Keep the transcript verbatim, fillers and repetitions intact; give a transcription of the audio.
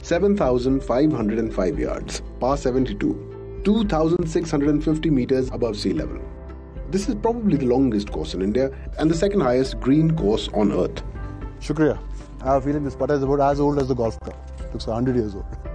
seven thousand five hundred five yards, par seventy-two, two thousand six hundred fifty meters above sea level. This is probably the longest course in India and the second highest green course on earth. Shukriya. I have a feeling this putter is about as old as the golf club. Looks one hundred years old.